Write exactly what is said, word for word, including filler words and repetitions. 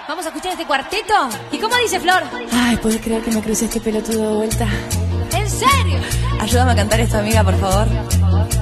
Vamos a escuchar este cuarteto. ¿Y cómo dice Flor? Ay, ¿puedes creer que me crucé este pelotudo de vuelta? ¿En serio? Ayúdame a cantar esto, amiga, por favor.